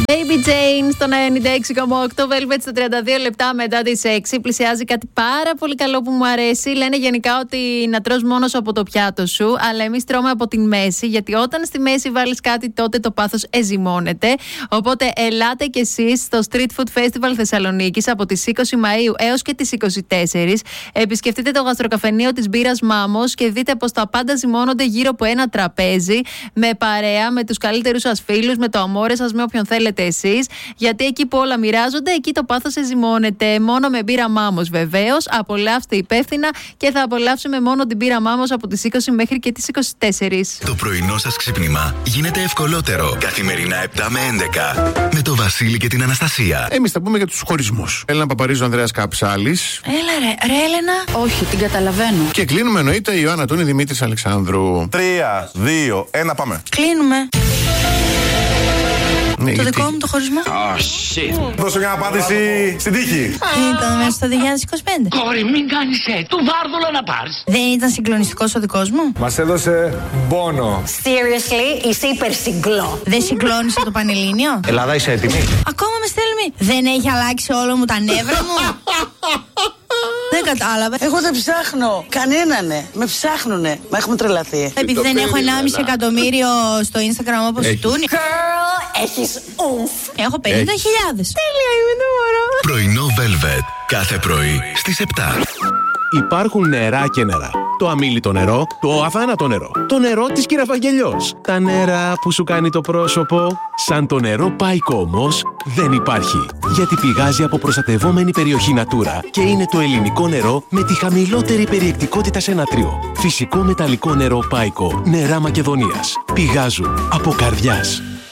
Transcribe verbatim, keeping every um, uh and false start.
Baby Jane στο ενενήντα έξι κόμμα οκτώ, Velvet στα τριάντα δύο λεπτά μετά τις έξι. Πλησιάζει κάτι πάρα πολύ καλό που μου αρέσει. Λένε γενικά ότι να τρως μόνο σου από το πιάτο σου, αλλά εμείς τρώμε από τη μέση, γιατί όταν στη μέση βάλεις κάτι, τότε το πάθος εζυμώνεται. Οπότε ελάτε κι εσείς στο Street Food Festival Θεσσαλονίκης από τις είκοσι Μαΐου έως και τις είκοσι τέσσερις. Επισκεφτείτε το γαστροκαφενείο της μπύρας Μάμος και δείτε πως τα πάντα ζυμώνονται γύρω από ένα τραπέζι, με παρέα, με τους καλύτερους σας φίλους, με το αμόρε σας, με όποιον θέλετε εσείς. Γιατί εκεί που όλα μοιράζονται, εκεί το πάθος εζυμώνεται. Μόνο με μπύρα Μάμος βεβαίως. Απολαύστε υπεύθυνα και θα απολαύσουμε μόνο την μπύρα Μάμος από τις είκοσι μέχρι και τις είκοσι τέσσερις. Το πρωινό σας ξύπνημα γίνεται ευκολότερο. Καθημερινά επτά με έντεκα. Με το Βασίλη και την Αναστασία. Εμείς θα πούμε για τους χωρισμούς. Έλενα Παπαρίζου, Ανδρέας Καψάλης. Έλα ρε, ρε Έλενα. Όχι, την καταλαβαίνω. Και κλείνουμε εννοείται η Ιωάννα Τούνη, Δημήτρης Αλεξάνδρου. Τρία, δύο, ένα, πάμε. Κλείνουμε. Ναι, το γιατί... δικό μου το χωρισμό. Oh, shit. Δώσε μια απάντηση στην τύχη. Ήταν μέσα στο δύο χιλιάδες είκοσι πέντε. Κόρη, μην κάνεις έτσι. Του βάρδουλο να πάρεις. Δεν ήταν συγκλονιστικός ο δικός μου. Μας έδωσε πόνο. Seriously, είσαι υπερσυγκλό. Δεν συγκλώνησε το Πανελλήνιο. Ελλάδα, είσαι έτοιμη? Ακόμα με στέλνει. Δεν έχει αλλάξει όλο μου τα νεύρα μου. Δεν κατάλαβε. Εγώ δεν ψάχνω. Κανένανε. Με ψάχνουνε. Μα έχουμε τρελαθεί. Επειδή δεν έχω ενάμιση εκατομμύριο στο Instagram όπως η Τούνη. Girl, έχεις ούμφ. Έχω πενήντα χιλιάδες. Τέλεια, είμαι το μωρό. Πρωινό Velvet. Κάθε πρωί στις επτά. Υπάρχουν νερά και νερά. Το αμίλητο νερό, το αβάνατο νερό, το νερό της κυρία Βαγγελιός. Τα νερά που σου κάνει το πρόσωπο. Σαν το νερό Πάικο όμως δεν υπάρχει. Γιατί πηγάζει από προστατευόμενη περιοχή Natura και είναι το ελληνικό νερό με τη χαμηλότερη περιεκτικότητα σε νατρίο. Φυσικό μεταλλικό νερό Πάικο. Νερά Μακεδονίας. Πηγάζουν από καρδιάς.